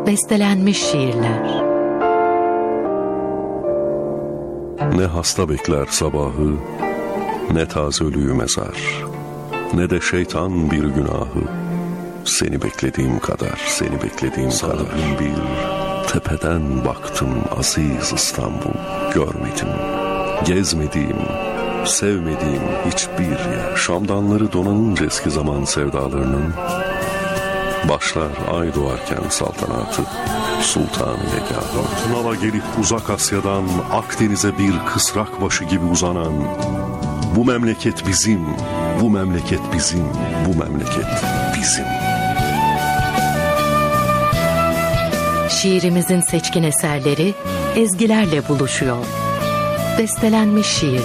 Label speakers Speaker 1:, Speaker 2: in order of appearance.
Speaker 1: Bestelenmiş şiirler.
Speaker 2: Ne hasta bekler sabahı, ne taze ölüyü mezar, ne de şeytan bir günahı. Seni beklediğim kadar, seni beklediğim kadar. Bir tepeden baktım aziz İstanbul, görmedim, gezmediğim, sevmediğim hiçbir yer. Şamdanları donanınca eski zaman sevdalarının, başlar ay doğarken saltanatı, sultan-ı yegâhı. Tınava gelip uzak Asya'dan Akdeniz'e bir kısrak başı gibi uzanan, bu memleket bizim, bu memleket bizim, bu memleket bizim.
Speaker 1: Şiirimizin seçkin eserleri ezgilerle buluşuyor. Bestelenmiş şiir.